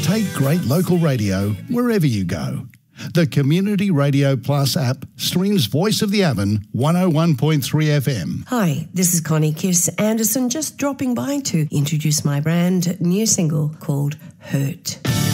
Take great local radio wherever you go. The Community Radio Plus app streams Voice of the Avon 101.3 FM. Hi, this is Connie Kiss Anderson, just dropping by to introduce my brand new single called Hurt.